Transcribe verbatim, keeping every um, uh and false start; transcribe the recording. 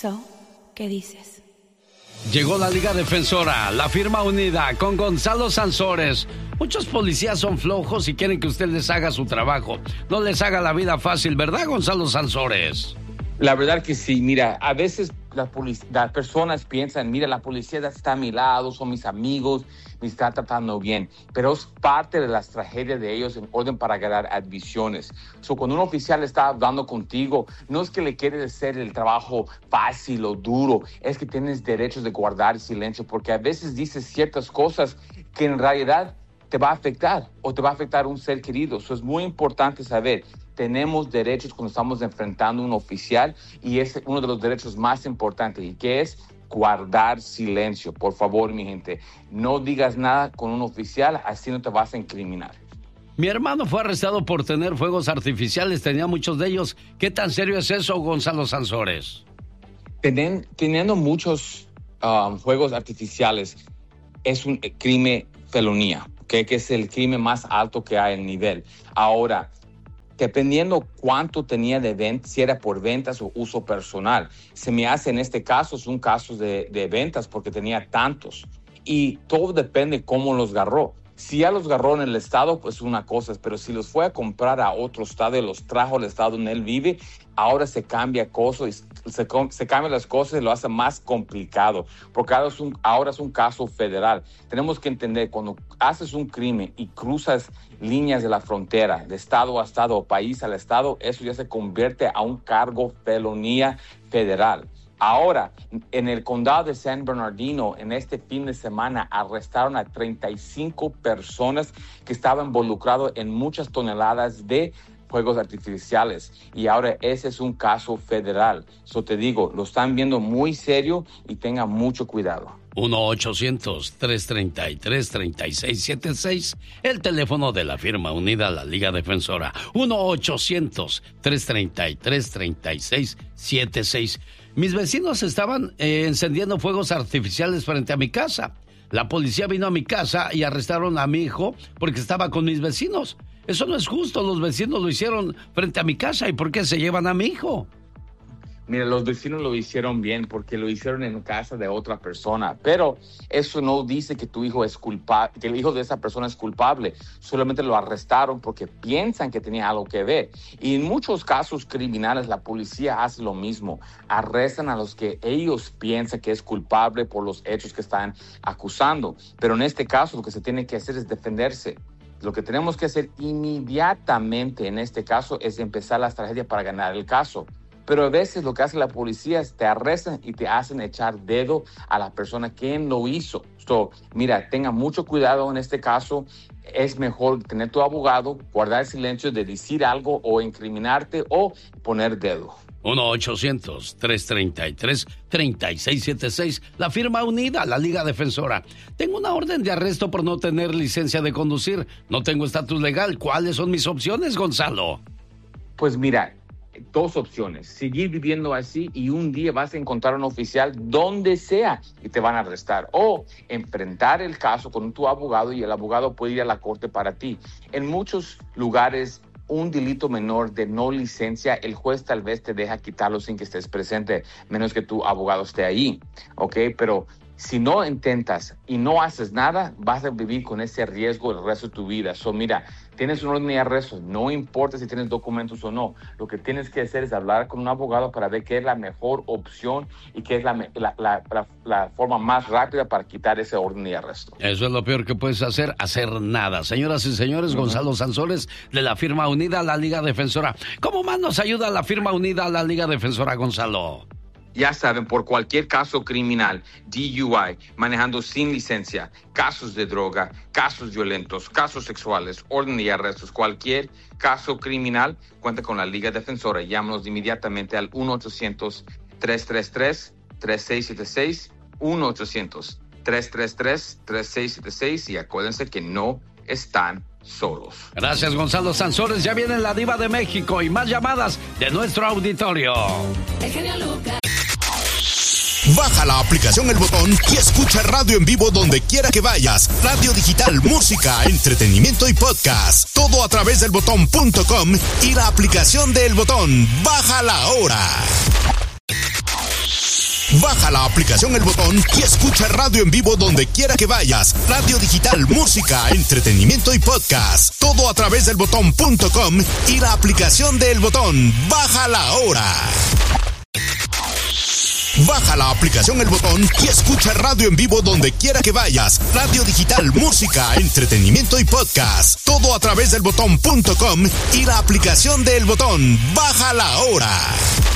So, ¿qué dices? Llegó la Liga Defensora, la firma unida con Gonzalo Sansores. Muchos policías son flojos y quieren que usted les haga su trabajo. No les haga la vida fácil, ¿verdad, Gonzalo Sansores? La verdad que sí. Mira, a veces las, las personas piensan, mira, la policía está a mi lado, son mis amigos, me está tratando bien. Pero es parte de las tragedias de ellos en orden para ganar admisiones. So, cuando un oficial está hablando contigo, no es que le quiere hacer el trabajo fácil o duro, es que tienes derechos de guardar silencio, porque a veces dices ciertas cosas que en realidad te va a afectar o te va a afectar un ser querido. Eso es muy importante saber. Tenemos derechos cuando estamos enfrentando a un oficial y es uno de los derechos más importantes, y que es guardar silencio. Por favor, mi gente, no digas nada con un oficial, así no te vas a incriminar. Mi hermano fue arrestado por tener fuegos artificiales, tenía muchos de ellos. ¿Qué tan serio es eso, Gonzalo Sansores? Tenen, teniendo muchos um, fuegos artificiales es un crimen felonía, ¿okay? Que es el crimen más alto que hay en nivel. Ahora, dependiendo cuánto tenía de ventas, si era por ventas o uso personal. Se me hace en este caso, es un caso de, de ventas porque tenía tantos. Y todo depende cómo los agarró. Si ya los agarró en el estado, pues una cosa, pero si los fue a comprar a otro estado y los trajo al estado donde él vive, ahora se cambia cosa y se, se cambian las cosas y lo hace más complicado, porque ahora es, un, ahora es un caso federal. Tenemos que entender, cuando haces un crimen y cruzas líneas de la frontera, de estado a estado o país al estado, eso ya se convierte a un cargo felonía federal. Ahora, en el condado de San Bernardino, en este fin de semana, arrestaron a treinta y cinco personas que estaban involucradas en muchas toneladas de fuegos artificiales. Y ahora ese es un caso federal. So te digo, lo están viendo muy serio y tengan mucho cuidado. uno ochocientos, tres treinta y tres, treinta y seis setenta y seis, el teléfono de la firma unida, la Liga Defensora. uno ochocientos, tres treinta y tres, treinta y seis setenta y seis. Mis vecinos estaban eh, encendiendo fuegos artificiales frente a mi casa. La policía vino a mi casa y arrestaron a mi hijo porque estaba con mis vecinos. Eso no es justo, los vecinos lo hicieron frente a mi casa. ¿Y por qué se llevan a mi hijo? Mira, los vecinos lo hicieron bien porque lo hicieron en casa de otra persona, pero eso no dice que tu hijo es culpable, que el hijo de esa persona es culpable. Solamente lo arrestaron porque piensan que tenía algo que ver. Y en muchos casos criminales la policía hace lo mismo. Arrestan a los que ellos piensan que es culpable por los hechos que están acusando. Pero en este caso lo que se tiene que hacer es defenderse. Lo que tenemos que hacer inmediatamente en este caso es empezar la estrategia para ganar el caso. Pero a veces lo que hace la policía es te arrestan y te hacen echar dedo a la persona que lo hizo. So, mira, tenga mucho cuidado en este caso. Es mejor tener tu abogado, guardar silencio de decir algo o incriminarte o poner dedo. uno ochocientos, tres treinta y tres, treinta y seis setenta y seis, la firma unida, la Liga Defensora. Tengo una orden de arresto por no tener licencia de conducir. No tengo estatus legal. ¿Cuáles son mis opciones, Gonzalo? Pues mira, dos opciones. Seguir viviendo así y un día vas a encontrar a un oficial donde sea y te van a arrestar. O enfrentar el caso con tu abogado y el abogado puede ir a la corte para ti. En muchos lugares, un delito menor de no licencia, el juez tal vez te deja quitarlo sin que estés presente, menos que tu abogado esté ahí, ¿ok? Pero si no intentas y no haces nada, vas a vivir con ese riesgo el resto de tu vida. So, mira, tienes un orden de arresto, no importa si tienes documentos o no. Lo que tienes que hacer es hablar con un abogado para ver qué es la mejor opción y qué es la, la, la, la, la forma más rápida para quitar ese orden de arresto. Eso es lo peor que puedes hacer, hacer nada. Señoras y señores, uh-huh. Gonzalo Sansores de la firma unida, la Liga Defensora. ¿Cómo más nos ayuda la firma unida, la Liga Defensora, Gonzalo? Ya saben, por cualquier caso criminal, D U I, manejando sin licencia, casos de droga, casos violentos, casos sexuales, orden de arrestos, cualquier caso criminal, cuenta con la Liga Defensora. Llámanos inmediatamente al uno ochocientos, tres tres tres, tres seis siete seis, uno ochocientos, tres tres tres, tres seis siete seis y acuérdense que no están solos. Gracias, Gonzalo Sansores. Ya viene la Diva de México y más llamadas de nuestro auditorio. El genio Lucas. Baja la aplicación El Botón y escucha radio en vivo donde quiera que vayas. Radio digital, música, entretenimiento y podcast. Todo a través del botón punto com y la aplicación de El Botón. Bájala ahora. Baja la aplicación El Botón y escucha radio en vivo donde quiera que vayas. Radio digital, música, entretenimiento y podcast. Todo a través del botón punto com y la aplicación de El Botón. Bájala ahora. Baja la aplicación El Botón y escucha radio en vivo donde quiera que vayas. Radio digital, música, entretenimiento y podcast. Todo a través del botón punto com y la aplicación de El Botón. Bájala ahora.